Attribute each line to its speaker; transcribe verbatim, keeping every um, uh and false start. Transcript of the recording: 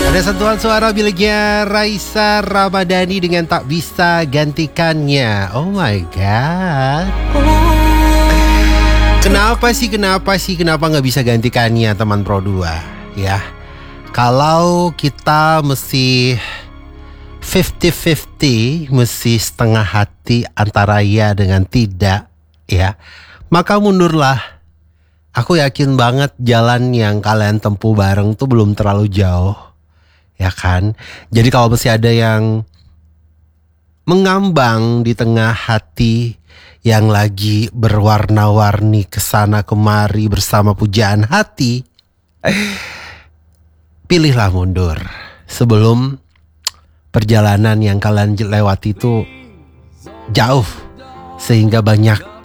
Speaker 1: Ada sentuhan suara miliknya Raisa Ramadhani dengan Tak Bisa Gantikannya. Oh my god. Kenapa sih, kenapa sih, kenapa gak bisa gantikannya teman Pro dua? Ya, kalau kita mesti fifty fifty, mesti setengah hati antara ya dengan tidak, ya, maka mundurlah. Aku yakin banget jalan yang kalian tempuh bareng tuh belum terlalu jauh, ya kan? Jadi kalau masih ada yang mengambang di tengah hati yang lagi berwarna-warni kesana kemari bersama pujaan hati, pilihlah mundur sebelum perjalanan yang kalian lewati itu jauh, sehingga banyak